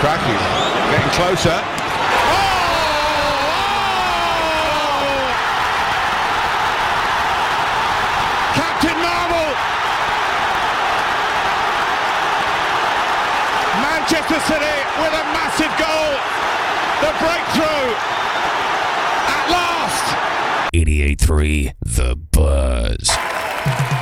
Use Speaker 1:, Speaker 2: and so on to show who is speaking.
Speaker 1: Cracking. Getting closer. Captain Marvel! Manchester City with a massive goal. The breakthrough at last.
Speaker 2: 88.3